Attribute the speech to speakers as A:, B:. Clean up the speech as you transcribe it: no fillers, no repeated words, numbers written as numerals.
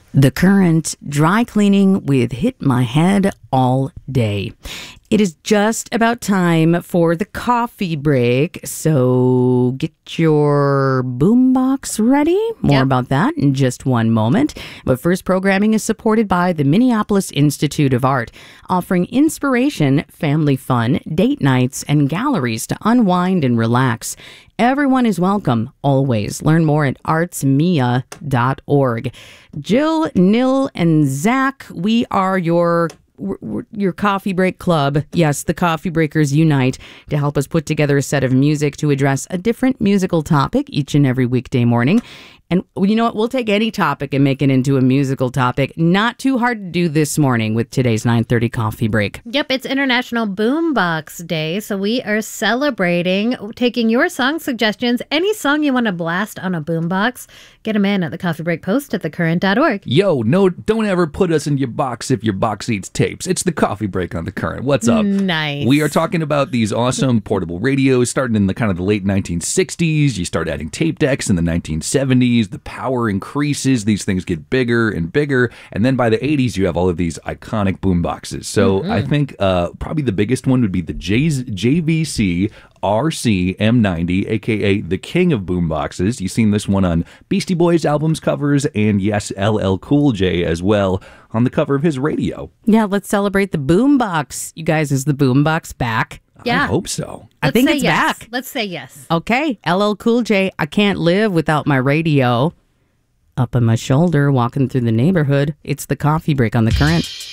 A: The Current dry cleaning with Hit My Head All Day. It is just about time for the coffee break, so get your boombox ready. More about that in just one moment. But first, programming is supported by the Minneapolis Institute of Art, offering inspiration, family fun, date nights, and galleries to unwind and relax. Everyone is welcome, always. Learn more at artsmia.org. Jill, Nil, and Zach, we are your coffee break club. Yes, the Coffee Breakers unite to help us put together a set of music to address a different musical topic each and every weekday morning. And you know what? We'll take any topic and make it into a musical topic. Not too hard to do this morning with today's 9:30 coffee break.
B: Yep, it's International Boombox Day, so we are celebrating, taking your song suggestions. Any song you want to blast on a boombox, get them in at the Coffee Break post at thecurrent.org.
C: Yo, no, don't ever put us in your box if your box eats tapes. It's the Coffee Break on The Current. What's up?
B: Nice.
C: We are talking about these awesome portable radios starting in the kind of the late 1960s. You start adding tape decks in the 1970s. The power increases. These things get bigger and bigger. And then by the 80s, you have all of these iconic boomboxes. So I think probably the biggest one would be the JVC RC M90, a.k.a. the king of boomboxes. You've seen this one on Beastie Boys albums covers, and yes, LL Cool J as well on the cover of his radio.
A: Yeah, let's celebrate the boombox. You guys, is the boombox back?
B: Yeah.
C: I hope so.
A: I think
B: say
A: it's
B: yes.
A: back.
B: Let's say yes.
A: Okay, LL Cool J, I can't live without my radio. Up on my shoulder, walking through the neighborhood. It's the Coffee Break on The Current.